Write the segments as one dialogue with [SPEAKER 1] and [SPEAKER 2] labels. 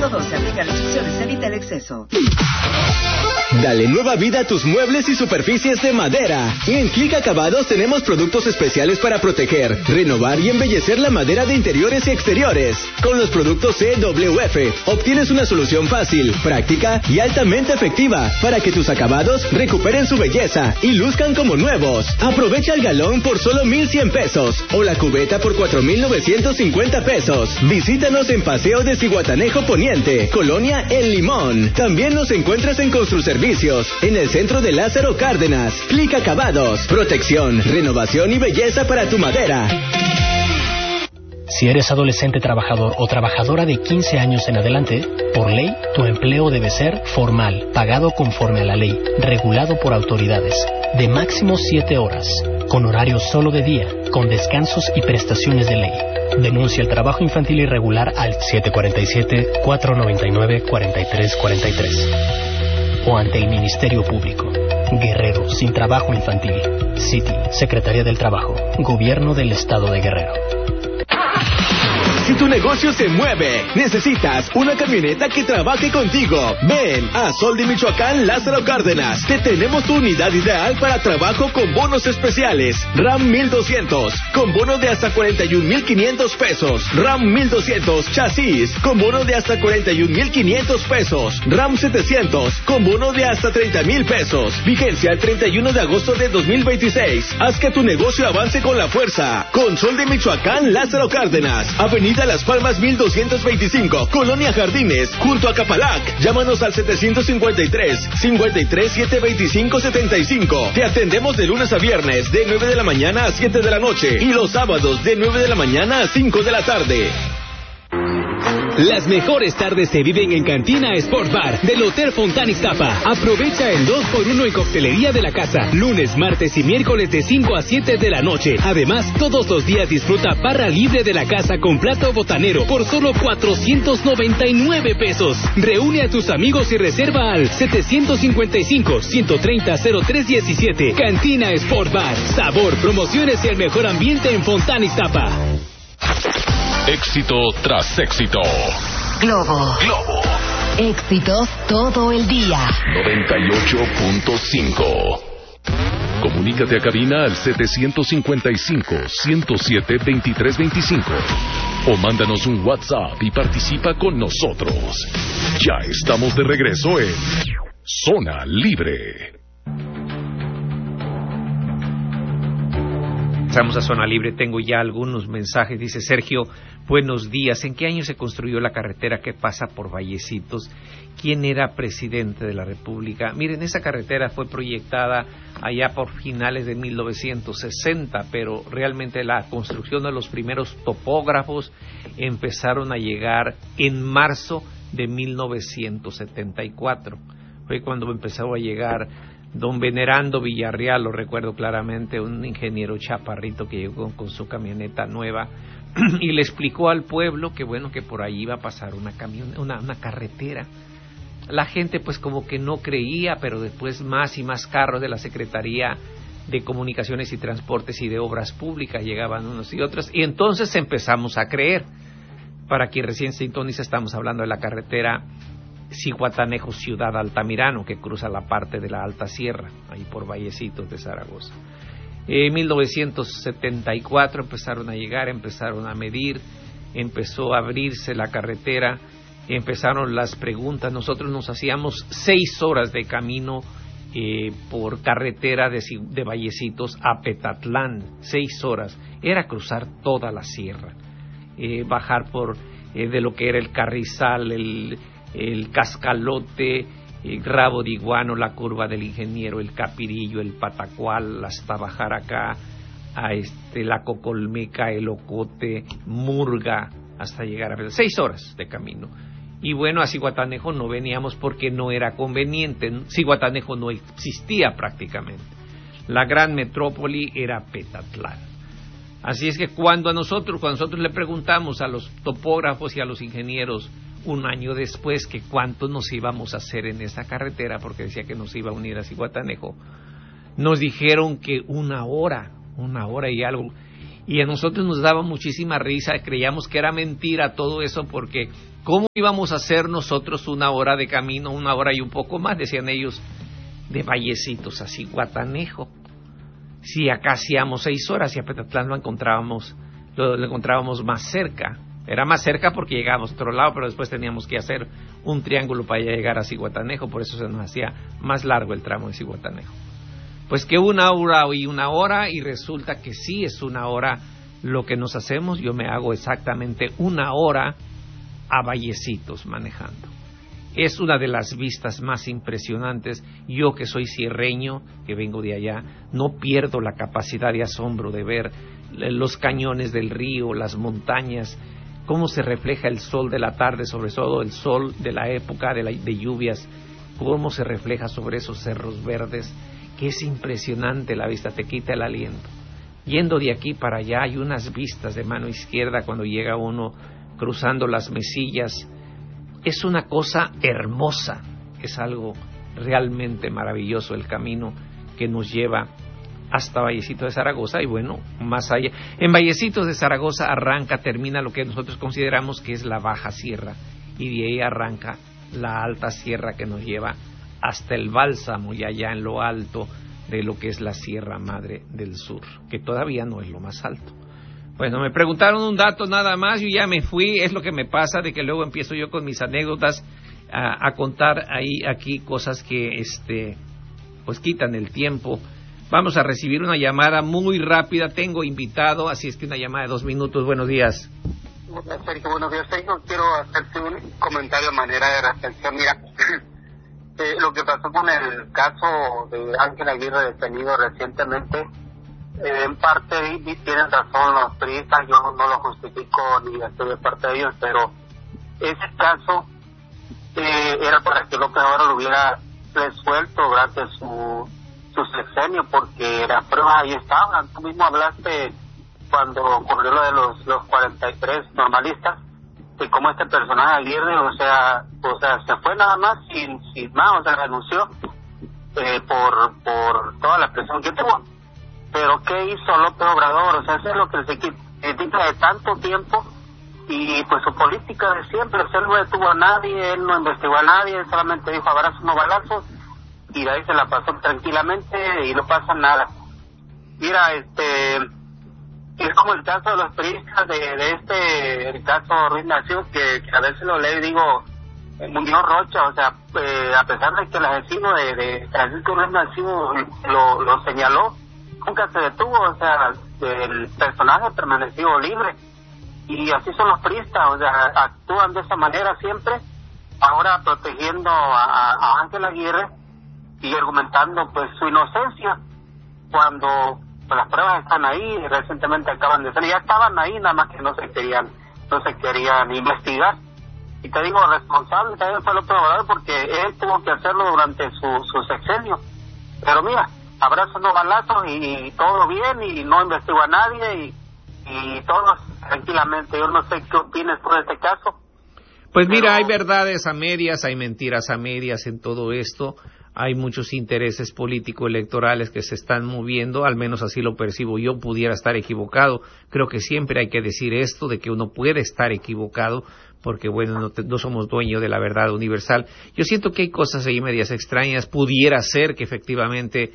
[SPEAKER 1] 12. Aplica restricciones. Evita el exceso.
[SPEAKER 2] Dale nueva vida a tus muebles y superficies de madera. Y en Click Acabados tenemos productos especiales para proteger, renovar y embellecer la madera de interiores y exteriores. Con los productos CWF obtienes una solución fácil, práctica y altamente efectiva para que tus acabados recuperen su belleza y luzcan como nuevos. Aprovecha el galón por solo 1,100 pesos o la cubeta por 4,950 pesos. Visítanos en Paseo de Zihuatanejo Poniente, Colonia El Limón. También nos encuentras en Construservicios, en el centro de Lázaro Cárdenas. Click Acabados, protección, renovación y belleza para tu madera.
[SPEAKER 3] Si eres adolescente trabajador o trabajadora de 15 años en adelante, por ley, tu empleo debe ser formal, pagado conforme a la ley, regulado por autoridades, de máximo 7 horas, con horario solo de día, con descansos y prestaciones de ley. Denuncia el trabajo infantil irregular al 747-499-4343 o ante el Ministerio Público. Guerrero sin trabajo infantil. City, Secretaría del Trabajo, Gobierno del Estado de Guerrero.
[SPEAKER 2] Si tu negocio se mueve, necesitas una camioneta que trabaje contigo. Ven a Sol de Michoacán, Lázaro Cárdenas. Te tenemos tu unidad ideal para trabajo con bonos especiales. RAM 1200, con bono de hasta 41,500 pesos. RAM 1200, chasis, con bono de hasta 41,500 pesos. RAM 700, con bono de hasta 30,000 pesos. Vigencia el 31 de agosto de 2026. Haz que tu negocio avance con la fuerza. Con Sol de Michoacán, Lázaro Cárdenas. Avenida Las Palmas 1225, Colonia Jardines, junto a Capalac. Llámanos al 753-725-75. Te atendemos de lunes a viernes, de 9 de la mañana a 7 de la noche. Y los sábados, de 9 de la mañana a 5 de la tarde.
[SPEAKER 4] Las mejores tardes se viven en Cantina Sport Bar del Hotel Fontana Iztapa. Aprovecha el 2x1 en coctelería de la casa. Lunes, martes y miércoles de 5 a 7 de la noche. Además, todos los días disfruta barra libre de la casa con plato botanero por solo 499 pesos. Reúne a tus amigos y reserva al 755-130-0317. Cantina Sport Bar. Sabor, promociones y el mejor ambiente en Fontana Iztapa.
[SPEAKER 5] Éxito tras éxito.
[SPEAKER 6] Globo. Éxitos todo el día.
[SPEAKER 5] 98.5. Comunícate a cabina al 755-107-2325 o mándanos un WhatsApp y participa con nosotros. Ya estamos de regreso en Zona Libre.
[SPEAKER 7] Estamos a Zona Libre, tengo ya algunos mensajes. Dice Sergio, buenos días. ¿En qué año se construyó la carretera que pasa por Vallecitos? ¿Quién era presidente de la República? Miren, esa carretera fue proyectada allá por finales de 1960, pero realmente la construcción de los primeros topógrafos empezaron a llegar en marzo de 1974. Fue cuando empezó a llegar don Venerando Villarreal, lo recuerdo claramente, un ingeniero chaparrito que llegó con su camioneta nueva y le explicó al pueblo que bueno, que por ahí iba a pasar una carretera. La gente pues como que no creía, pero después más y más carros de la Secretaría de Comunicaciones y Transportes y de Obras Públicas llegaban unos y otros, y entonces empezamos a creer. Para quien recién sintoniza, estamos hablando de la carretera Zihuatanejo Ciudad Altamirano, que cruza la parte de la Alta Sierra, ahí por Vallecitos de Zaragoza. En 1974 empezaron a llegar, empezaron a medir, empezó a abrirse la carretera, empezaron las preguntas. Nosotros nos hacíamos 6 horas de camino por carretera de Vallecitos a Petatlán, 6 horas. Era cruzar toda la sierra, bajar por de lo que era el Carrizal, el Cascalote, el Rabo de Iguano, la Curva del Ingeniero, el Capirillo, el Patacual, hasta bajar acá a la Cocolmeca, el Ocote, Murga, hasta llegar a 6 horas de camino. Y bueno, a Zihuatanejo no veníamos porque no era conveniente. Zihuatanejo no existía prácticamente. La gran metrópoli era Petatlán. Así es que cuando nosotros le preguntamos a los topógrafos y a los ingenieros un año después que cuánto nos íbamos a hacer en esa carretera, porque decía que nos iba a unir a Zihuatanejo, nos dijeron que una hora y algo, y a nosotros nos daba muchísima risa, creíamos que era mentira todo eso, porque ¿Cómo íbamos a hacer nosotros 1 hora de camino, 1 hora y un poco más, decían ellos, de Vallecitos a Zihuatanejo? Si acá hacíamos 6 horas y a Petatlán lo encontrábamos más cerca. Era más cerca porque llegábamos a otro lado, pero después teníamos que hacer un triángulo para llegar a Zihuatanejo, por eso se nos hacía más largo el tramo de Zihuatanejo. Pues que 1 hora y 1 hora, y resulta que sí es 1 hora lo que nos hacemos. Yo me hago exactamente 1 hora a Vallecitos manejando. Es una de las vistas más impresionantes. Yo que soy sierreño, que vengo de allá, no pierdo la capacidad de asombro de ver los cañones del río, las montañas, cómo se refleja el sol de la tarde, sobre todo el sol de la época de lluvias, cómo se refleja sobre esos cerros verdes, que es impresionante la vista, te quita el aliento. Yendo de aquí para allá hay unas vistas de mano izquierda cuando llega uno cruzando las Mesillas. Es una cosa hermosa, es algo realmente maravilloso el camino que nos lleva hasta Vallecitos de Zaragoza. Y bueno, más allá, en Vallecitos de Zaragoza termina lo que nosotros consideramos que es la Baja Sierra, y de ahí arranca la Alta Sierra que nos lleva hasta el Bálsamo, y allá en lo alto de lo que es la Sierra Madre del Sur, que todavía no es lo más alto. Bueno, me preguntaron un dato nada más, yo ya me fui. Es lo que me pasa, de que luego empiezo yo con mis anécdotas a contar aquí cosas que pues quitan el tiempo. Vamos a recibir una llamada muy rápida, tengo invitado, así es que una llamada de 2 minutos. Buenos días.
[SPEAKER 8] Sergio, buenos días. Sergio, quiero hacerte un comentario a manera de reflexión. Mira, lo que pasó con el caso de Ángel Aguirre detenido recientemente, en parte tienen razón los priistas, yo no lo justifico ni estoy de parte de ellos, pero ese caso era para que López Obrador lo hubiera resuelto durante su sexenio, porque las pruebas ahí estaban. Tú mismo hablaste cuando ocurrió lo de los 43 normalistas, de cómo este personaje Aguirre, o sea se fue nada más sin más, o sea, renunció por toda la presión que tuvo. Pero ¿qué hizo López Obrador? O sea, eso es lo que se critica de tanto tiempo, y pues su política de siempre. O sea, él no detuvo a nadie, él no investigó a nadie, él solamente dijo abrazos no balazos, y de ahí se la pasó tranquilamente y no pasa nada. Mira, es como el caso de los periodistas el caso Ruiz Nació, que a veces lo leo y digo, Muñoz Rocha, o sea, a pesar de que el asesino de Francisco Ruiz Nació lo señaló, nunca se detuvo. O sea, el personaje permaneció libre, y así son los priistas, o sea, actúan de esa manera siempre, ahora protegiendo a Ángel Aguirre y argumentando pues su inocencia, cuando pues, las pruebas están ahí, recientemente acaban de salir, ya estaban ahí, nada más que no se querían investigar. Y te digo, responsable también fue López Obrador, porque él tuvo que hacerlo durante su sexenio. Pero mira, abrazos no balazos, y todo bien, y no investigó a nadie, y todos tranquilamente. Yo no sé qué opinas por este caso.
[SPEAKER 7] Pues mira, hay verdades a medias, hay mentiras a medias en todo esto. Hay muchos intereses político-electorales que se están moviendo, al menos así lo percibo yo. Pudiera estar equivocado. Creo que siempre hay que decir esto, de que uno puede estar equivocado, porque bueno, no somos dueños de la verdad universal. Yo siento que hay cosas ahí medias extrañas. Pudiera ser que efectivamente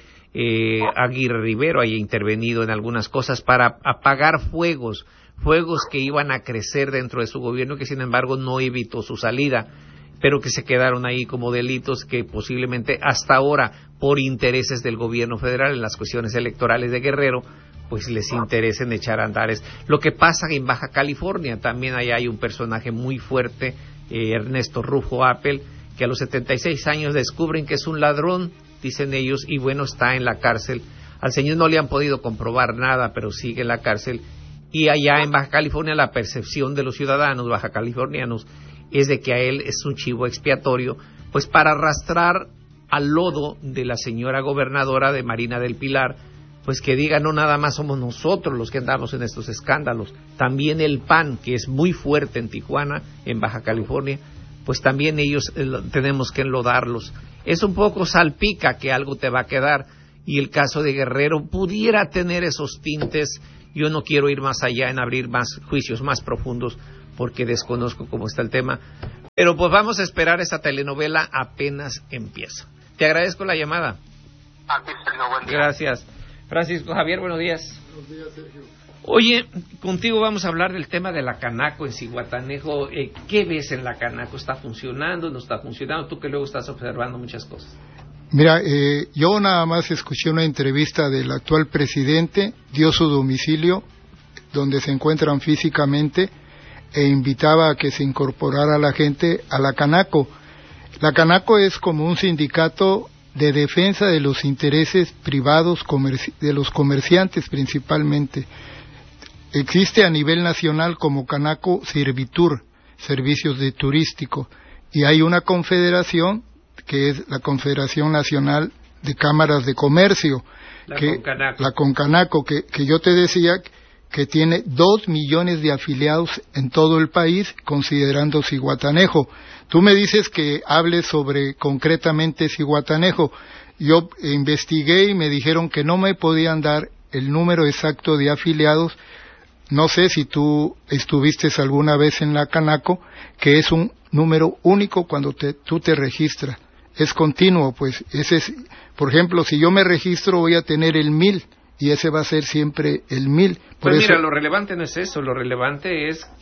[SPEAKER 7] Aguirre Rivero haya intervenido en algunas cosas para apagar fuegos que iban a crecer dentro de su gobierno, que sin embargo no evitó su salida, pero que se quedaron ahí como delitos que posiblemente hasta ahora, por intereses del gobierno federal en las cuestiones electorales de Guerrero, pues les interesen echar andares. Lo que pasa en Baja California, también allá hay un personaje muy fuerte, Ernesto Rufo Appel, que a los 76 años descubren que es un ladrón, dicen ellos, y bueno, está en la cárcel. Al señor no le han podido comprobar nada, pero sigue en la cárcel. Y allá en Baja California la percepción de los ciudadanos bajacalifornianos es de que a él es un chivo expiatorio, pues para arrastrar al lodo de la señora gobernadora de Marina del Pilar, pues que diga, no nada más somos nosotros los que andamos en estos escándalos, también el PAN, que es muy fuerte en Tijuana, en Baja California, pues también ellos tenemos que enlodarlos. Es un poco salpica que algo te va a quedar, y el caso de Guerrero pudiera tener esos tintes. Yo no quiero ir más allá en abrir más juicios más profundos, porque desconozco cómo está el tema. Pero pues vamos a esperar, esa telenovela apenas empieza. Te agradezco la llamada.
[SPEAKER 8] A ti, Sergio, buen día.
[SPEAKER 7] Gracias. Francisco Javier, buenos días.
[SPEAKER 9] Buenos días, Sergio.
[SPEAKER 7] Oye, contigo vamos a hablar del tema de la Canaco en Zihuatanejo. ¿Qué ves en la Canaco? ¿Está funcionando? ¿No está funcionando? Tú que luego estás observando muchas cosas.
[SPEAKER 9] Mira, yo nada más escuché una entrevista del actual presidente, dio su domicilio, donde se encuentran físicamente, e invitaba a que se incorporara la gente a la Canaco. La Canaco es como un sindicato de defensa de los intereses privados de los comerciantes principalmente. Existe a nivel nacional como Canaco Servitur, servicios de turístico, y hay una confederación que es la Confederación Nacional de Cámaras de Comercio, la Concanaco, que yo te decía que tiene 2 millones de afiliados en todo el país, considerando Zihuatanejo. Tú me dices que hables sobre concretamente Zihuatanejo. Yo investigué y me dijeron que no me podían dar el número exacto de afiliados. No sé si tú estuviste alguna vez en la Canaco, que es un número único cuando tú te registras. Es continuo, pues. Ese es, por ejemplo, si yo me registro voy a tener el 1000 y ese va a ser siempre el 1000.
[SPEAKER 7] Pues mira, lo relevante no es eso, lo relevante es